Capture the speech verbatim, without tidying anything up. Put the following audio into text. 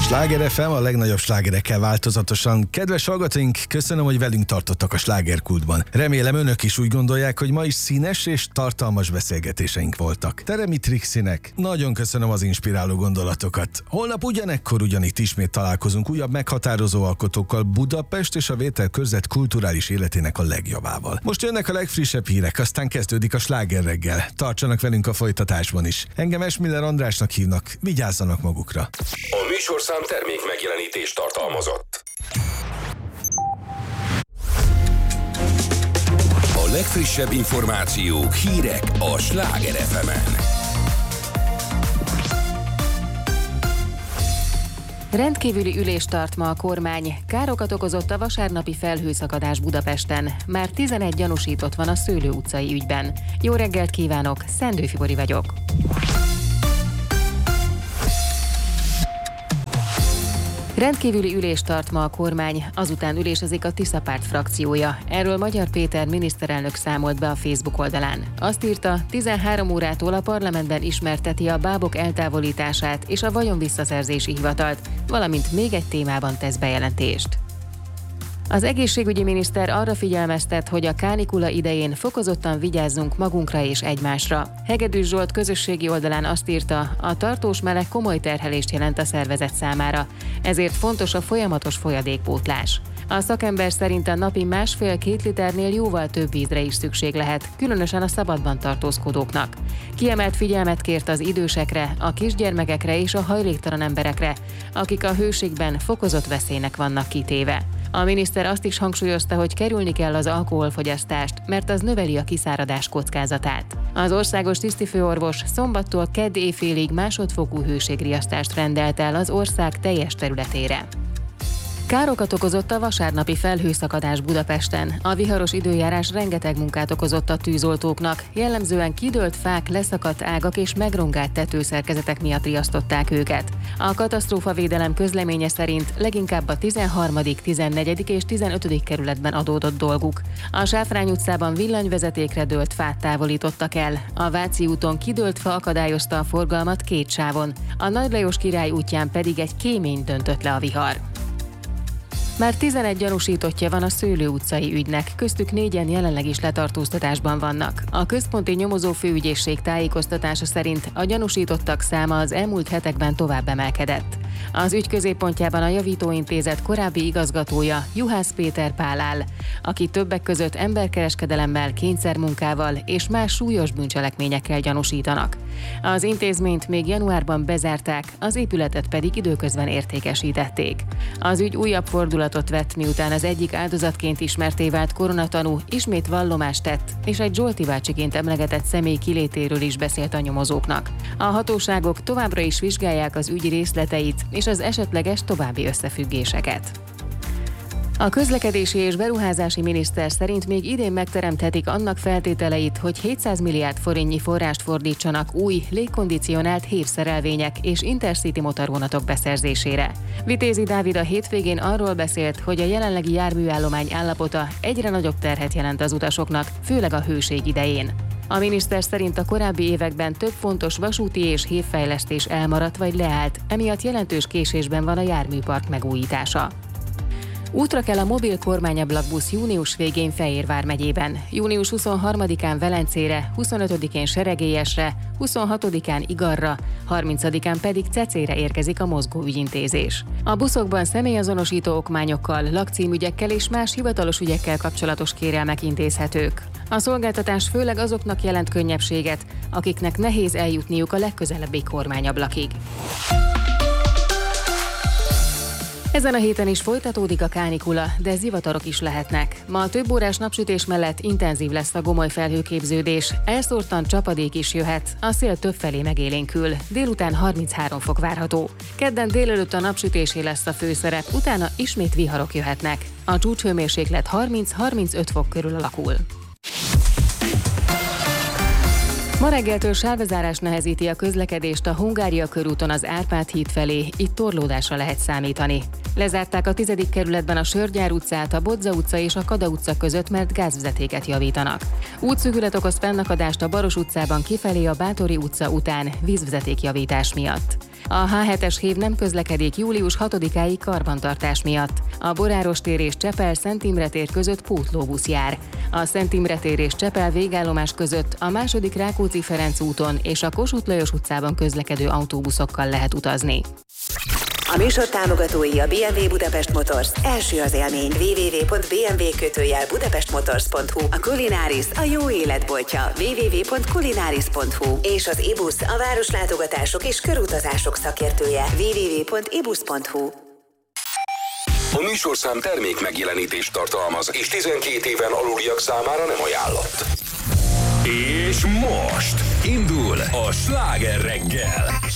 Sláger ef em, a legnagyobb slágerekkel változatosan. Kedves hallgatóink, köszönöm, hogy velünk tartottak a slágerkultban. Remélem önök is úgy gondolják, hogy ma is színes és tartalmas beszélgetéseink voltak. Teremi Trixinek nagyon köszönöm az inspiráló gondolatokat. Holnap ugyanekkor ugyanitt ismét találkozunk újabb meghatározó alkotókkal, Budapest és a Vételkörzet kulturális életének a legjobbával. Most jönnek a legfrissebb hírek, aztán kezdődik a Sláger reggel. Tartsanak velünk a folytatásban is. Engem Esmiller Andrásnak hívnak, vigyázzanak magukra. A műsorszám termék megjelenítést tartalmazott. A legfrissebb információk, hírek a Sláger ef emen. Rendkívüli ülést tart ma a kormány. Károkat okozott a vasárnapi felhőszakadás Budapesten. Már tizenegy gyanúsított van a Szőlő utcai ügyben. Jó reggelt kívánok, Szendő Fibori vagyok. Rendkívüli ülést tart ma a kormány, azután ülésezik a Tisza Párt frakciója. Erről Magyar Péter miniszterelnök számolt be a Facebook oldalán. Azt írta, tizenhárom órától a parlamentben ismerteti a bábok eltávolítását és a vagyonvisszaszerzési hivatalt, valamint még egy témában tesz bejelentést. Az egészségügyi miniszter arra figyelmeztet, hogy a kánikula idején fokozottan vigyázzunk magunkra és egymásra. Hegedűs Zsolt közösségi oldalán azt írta, a tartós meleg komoly terhelést jelent a szervezet számára, ezért fontos a folyamatos folyadékpótlás. A szakember szerint a napi másfél-két liternél jóval több vízre is szükség lehet, különösen a szabadban tartózkodóknak. Kiemelt figyelmet kért az idősekre, a kisgyermekekre és a hajléktalan emberekre, akik a hőségben fokozott veszélynek vannak kitéve. A miniszter azt is hangsúlyozta, hogy kerülni kell az alkoholfogyasztást, mert az növeli a kiszáradás kockázatát. Az országos tisztifőorvos szombattól kedd éjfélig másodfokú hőségriasztást rendelt el az ország teljes területére. Károkat okozott a vasárnapi felhőszakadás Budapesten. A viharos időjárás rengeteg munkát okozott a tűzoltóknak, jellemzően kidőlt fák, leszakadt ágak és megrongált tetőszerkezetek miatt riasztották őket. A katasztrófavédelem közleménye szerint leginkább a tizenharmadik, tizennegyedik és tizenötödik kerületben adódott dolguk. A Sáfrány utcában villanyvezetékre dőlt fát távolítottak el. A Váci úton kidőlt fa akadályozta a forgalmat két sávon. A Nagy Lajos Király útján pedig egy kémény döntött le a vihar. Már tizenegy gyanúsítottja van a Szőlő utcai ügynek, köztük négyen jelenleg is letartóztatásban vannak. A központi nyomozó főügyészség tájékoztatása szerint a gyanúsítottak száma az elmúlt hetekben tovább emelkedett. Az ügy középpontjában a Javítóintézet korábbi igazgatója, Juhász Péter Pál áll, aki többek között emberkereskedelemmel, kényszermunkával és más súlyos bűncselekményekkel gyanúsítanak. Az intézményt még januárban bezárták, az épületet pedig időközben értékesítették. Az ügy újabb fordulatot vett, miután az egyik áldozatként ismertté vált koronatanú ismét vallomást tett, és egy Zsolti bácsiként emlegetett személy kilétéről is beszélt a nyomozóknak. A hatóságok továbbra is vizsgálják az ügy részleteit és az esetleges további összefüggéseket. A közlekedési és beruházási miniszter szerint még idén megteremthetik annak feltételeit, hogy hétszáz milliárd forintnyi forrást fordítsanak új, légkondicionált hévszerelvények és intercity motorvonatok beszerzésére. Vitézi Dávid a hétvégén arról beszélt, hogy a jelenlegi járműállomány állapota egyre nagyobb terhet jelent az utasoknak, főleg a hőség idején. A miniszter szerint a korábbi években több fontos vasúti és hévfejlesztés elmaradt vagy leállt, emiatt jelentős késésben van a járműpark megújítása. Útra kell a mobil kormányablakbusz június végén Fejérvár megyében. június huszonharmadikán Velencére, huszonötödikén Seregélyesre, huszonhatodikán Igarra, harmincadikán pedig Cecére érkezik a mozgóügyintézés. A buszokban személyazonosító okmányokkal, lakcímügyekkel és más hivatalos ügyekkel kapcsolatos kérelmek intézhetők. A szolgáltatás főleg azoknak jelent könnyebbséget, akiknek nehéz eljutniuk a legközelebbi kormányablakig. Ezen a héten is folytatódik a kánikula, de zivatarok is lehetnek. Ma a több órás napsütés mellett intenzív lesz a gomoly felhőképződés, elszórtan csapadék is jöhet, a szél többfelé megélénkül, délután harminchárom fok várható. Kedden délelőtt a napsütésé lesz a főszerep, utána ismét viharok jöhetnek. A csúcshőmérséklet harminc-harmincöt fok körül alakul. Ma reggeltől sávlezárás nehezíti a közlekedést a Hungária körúton az Árpád híd felé, itt torlódásra lehet számítani. Lezárták a tizedik kerületben a Sörgyár utcát, a Bodza utca és a Kada utca között, mert gázvezetéket javítanak. Útszűkület okoz fennakadást a Baros utcában kifelé a Báthori utca után vízvezetékjavítás miatt. A há hetes hév nem közlekedik július hatodikáig karbantartás miatt. A Boráros tér és Csepel Szent Imre tér között pótlóbusz jár. A Szent Imre tér és Csepel végállomás között a második Rákóczi-Ferenc úton és a Kossuth Lajos utcában közlekedő autóbuszokkal lehet utazni. A műsor támogatói a bé em vé Budapest Motors. Első az élmény. double-u double-u double-u pont bé em vé kötőjel budapestmotors pont hu. A Culináris a jó életboltja. double-u double-u double-u pont culináris pont hu. És az ibusz a városlátogatások és körutazások szakértője. double-u double-u double-u pont ibusz pont hu. A műsorszám termék megjelenítést tartalmaz, és tizenkét éven aluliak számára nem ajánlott. És most indul a Sláger reggel.